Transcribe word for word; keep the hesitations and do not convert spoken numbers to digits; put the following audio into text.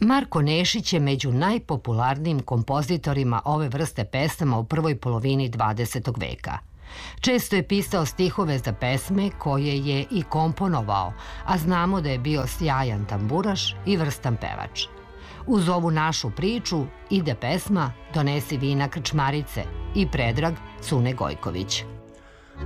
Marko Nešić je među najpopularnijim kompozitorima ove vrste pesama u prvoj polovini dvadesetog veka. Često je pisao stihove za pesme koje je i komponovao, a znamo da je bio sjajan tamburaš i vrstan pevač. Uz ovu našu priču ide pesma Donesi vina krčmarice i Predrag Cune Gojković.